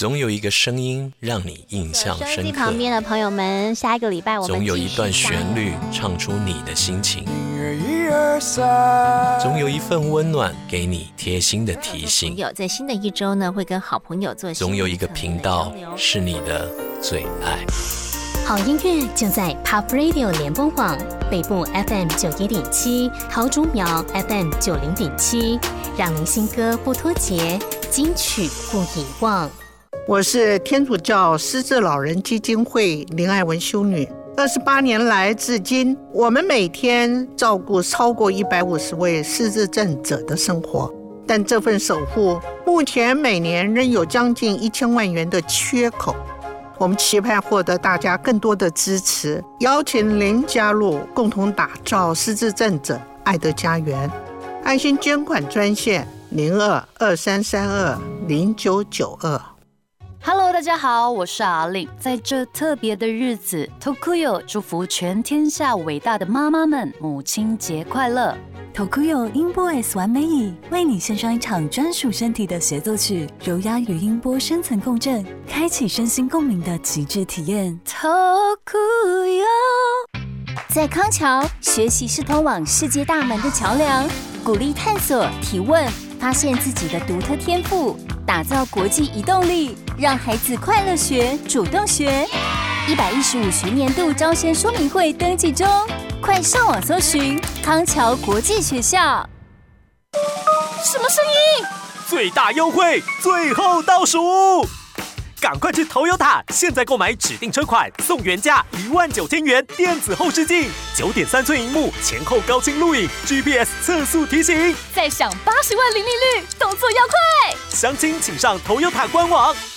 总有一个声音让你印象深刻。 收音机旁边的朋友们，下一个礼拜我们总有一段旋律唱出你的心情，总有一份温暖给你贴心的提醒。 在新的一周呢，会跟好朋友做。 总有一个频道是你的最爱。 好音乐就在 Pop Radio 联播网，北部 FM91.7，桃竹苗 FM90.7，让您新歌不脱节，金曲不遗忘。 我是天主教失智老人基金会林爱文修女。28年来至今，我们每天照顾超过150位失智症者的生活，但这份守护目前每年仍有将近1000万元的缺口。我们期盼获得大家更多的支持，邀请您加入，共同打造失智症者爱的家园。爱心捐款专线02-2332-0992。 Hello， 大家好，我是阿令。在这特别的日子 ，Tokuyo 祝福全天下伟大的妈妈们母亲节快乐。 Tokuyo 音波 S 完美椅为你献上一场专属身体的协奏曲，柔压与音波深层共振，开启身心共鸣的极致体验。 Tokuyo 在康桥，学习是通往世界大门的桥梁，鼓励探索、提问，发现自己的独特天赋，打造国际移动力，让孩子快乐学、主动学。115学年度招生说明会登记中，快上网搜寻康桥国际学校。 什么声音？最大优惠，最后倒数！赶快去Toyota，现在购买指定车款送原价19000元电子后视镜，9.3寸萤幕，前后高清录影 ，GPS 测速提醒， 再享80万零利率，动作要快！ 详情请上Toyota官网。